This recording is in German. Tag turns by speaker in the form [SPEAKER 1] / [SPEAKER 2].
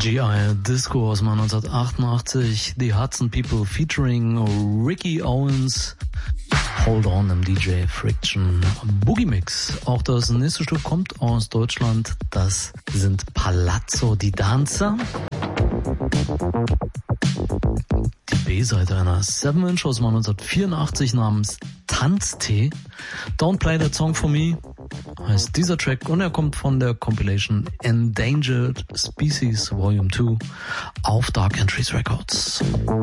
[SPEAKER 1] GI Disco aus dem Jahr 1988, die Hudson People featuring Ricky Owens, Hold On im DJ Friction Boogie Mix. Auch das nächste Stück kommt aus Deutschland, das sind Palazzo di Danza. Die B-Seite einer 7-Inch aus dem Jahr 1984 namens Tanztee. Don't Play That Song For Me heißt dieser Track und er kommt von der Compilation Endangered Species Volume 2 auf Dark Entries Records.